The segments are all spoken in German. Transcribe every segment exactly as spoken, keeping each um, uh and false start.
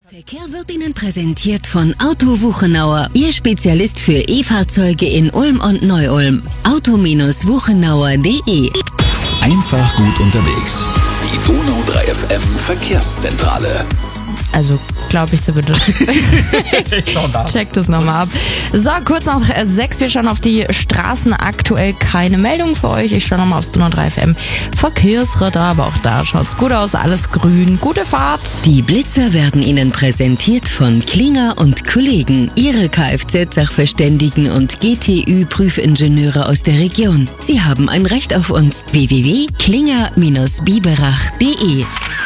Verkehr wird Ihnen präsentiert von Auto Wuchenauer, Ihr Spezialist für E-Fahrzeuge in Ulm und Neu-Ulm. auto wuchenauer punkt de. Einfach gut unterwegs. Die Donau drei F M Verkehrszentrale. Also, glaube ich zumindest. Check das nochmal ab. So, kurz nach sechs. Wir schauen auf die Straßen. Aktuell keine Meldung für euch. Ich schaue nochmal aufs Donau drei F M Verkehrsradar. Aber auch da schaut's gut aus. Alles grün. Gute Fahrt. Die Blitzer werden Ihnen präsentiert von Klinger und Kollegen. Ihre Kfz-Sachverständigen und G T Ü-Prüfingenieure aus der Region. Sie haben ein Recht auf uns. w w w punkt klinger biberach punkt de.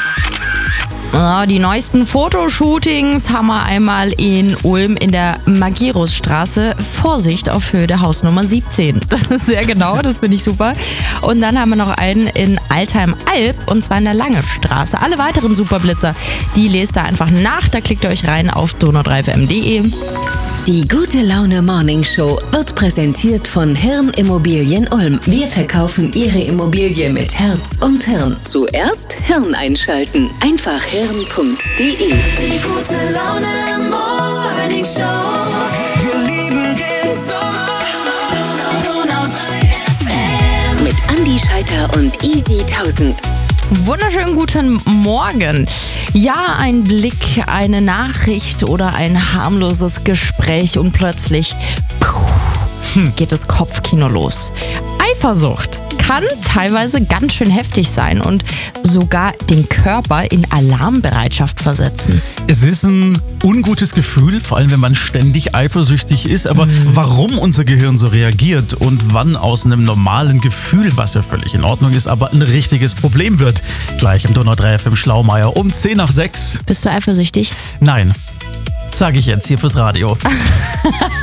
Ja, die neuesten Fotoshootings haben wir einmal in Ulm in der Magirusstraße. Vorsicht auf Höhe der Hausnummer siebzehn. Das ist sehr genau, das finde ich super. Und dann haben wir noch einen in Altheim-Alb und zwar in der Lange-Straße. Alle weiteren Superblitzer, die lest da einfach nach. Da klickt ihr euch rein auf donau drei f m punkt de. Die Gute Laune Morning Show wird präsentiert von Hirn Immobilien Ulm. Wir verkaufen Ihre Immobilie mit Herz und Hirn. Zuerst Hirn einschalten. Einfach hirn punkt de. Die Gute Laune Morning Show. Wir lieben den Sommer. Donau drei F M. Mit Andi Scheiter und Easy tausend. Wunderschönen guten Morgen. Ja, ein Blick, eine Nachricht oder ein harmloses Gespräch und plötzlich puh, geht das Kopfkino los. Eifersucht kann teilweise ganz schön heftig sein und sogar den Körper in Alarmbereitschaft versetzen. Es ist ein ungutes Gefühl, vor allem wenn man ständig eifersüchtig ist. Aber mhm. warum unser Gehirn so reagiert und wann aus einem normalen Gefühl, was ja völlig in Ordnung ist, aber ein richtiges Problem wird. Gleich im Donau drei F M Schlaumeier um zehn nach sechs. Bist du eifersüchtig? Nein, sage ich jetzt hier fürs Radio.